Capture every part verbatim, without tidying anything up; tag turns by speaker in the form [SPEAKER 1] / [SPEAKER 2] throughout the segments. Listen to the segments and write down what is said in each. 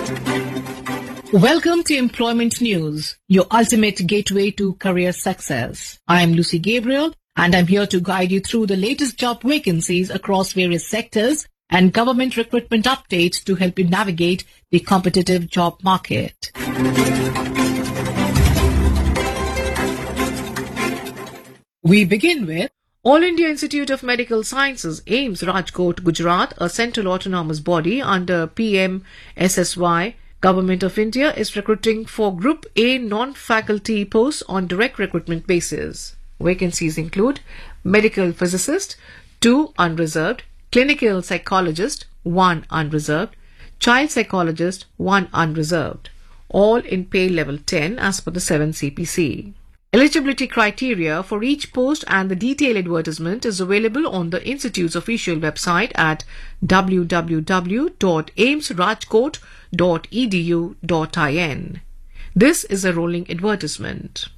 [SPEAKER 1] Welcome to Employment News, your ultimate gateway to career success. I am Lucy Gabriel, and I'm here to guide you through the latest job vacancies across various sectors and government recruitment updates to help you navigate the competitive job market. We begin with All India Institute of Medical Sciences, AIIMS, Rajkot, Gujarat, a central autonomous body under P M S S Y. Government of India is recruiting for Group A non-faculty posts on direct recruitment basis. Vacancies include medical physicist, two unreserved, clinical psychologist, one unreserved, child psychologist, one unreserved, all in pay level ten as per the seven C P C. Eligibility criteria for each post and the detailed advertisement is available on the Institute's official website at w w w dot aims rajkot dot e d u dot in. This is a rolling advertisement.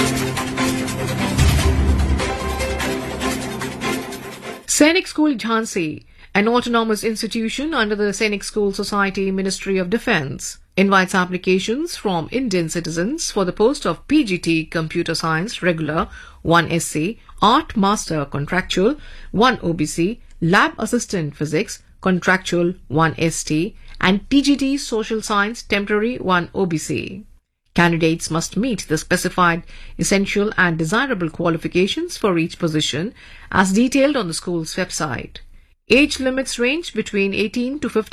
[SPEAKER 1] Sainik School Jhansi, an autonomous institution under the Sainik School Society, Ministry of Defence, invites applications from Indian citizens for the post of P G T Computer Science Regular one S C, Art Master Contractual one O B C, Lab Assistant Physics Contractual one S T, and P G T Social Science Temporary one O B C. Candidates must meet the specified essential and desirable qualifications for each position as detailed on the school's website. Age limits range between eighteen to fifty